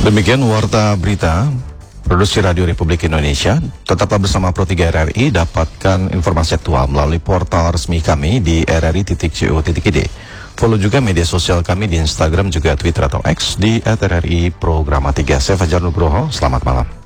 Demikian Warta Berita Produksi Radio Republik Indonesia. Tetaplah bersama Pro 3 RRI, dapatkan informasi aktual melalui portal resmi kami di rri.co.id. Follow juga media sosial kami di Instagram juga Twitter atau X di @RRI Programa 3. Saya Fajar Nugroho, selamat malam.